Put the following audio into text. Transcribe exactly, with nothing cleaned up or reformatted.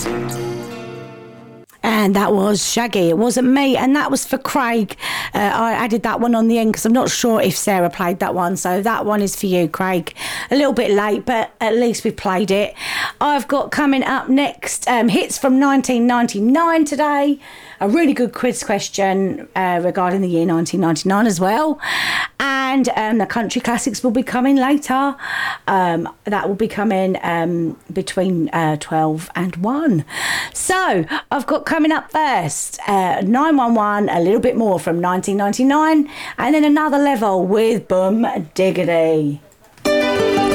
And that was Shaggy. It wasn't me. And that was for Craig. Uh, I added that one on the end because I'm not sure if Sarah played that one. So that one is for you, Craig. A little bit late, but at least we played it. I've got coming up next um, hits from nineteen ninety-nine today. A really good quiz question uh, regarding the year nineteen ninety-nine as well. And um, the country classics will be coming later. Um, that will be coming um, between uh, twelve and one. So I've got coming up first uh, nine one one, a little bit more from nineteen ninety-nine, and then another level with Boom Diggity.